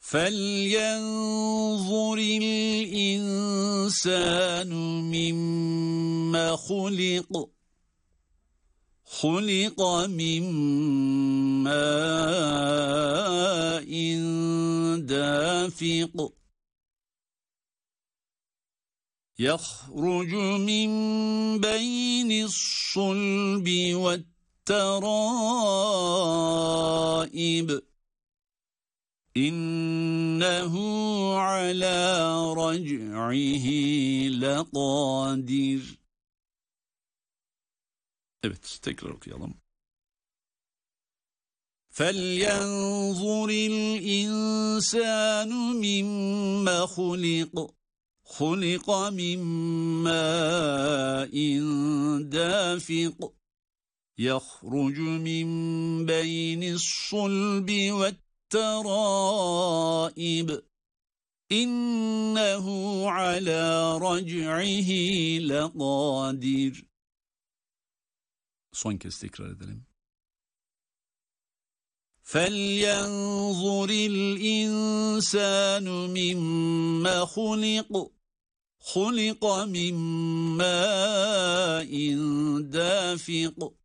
فلينظر الإنسان مما خلق خلق من ماء دافق يخرج من بين الصلب والترائب إنه على رجعه لقادر. Evet, tekrar okuyalım. فَلْيَنْظُرِ الْإِنْسَانُ مِمَّا خُلِقَ خُلِقَ مِنْ مَاءٍ دَافِقٍ يَخْرُجُ مِنْ بَيْنِ الصُّلْبِ والترائب إنه على رجعه لقادر. Son kez tekrar edelim. فَلْيَنْظُرِ الْإِنْسَانُ مِمَّا خُلِقَ خُلِقَ مِنْ مَاءٍ دَافِقٍ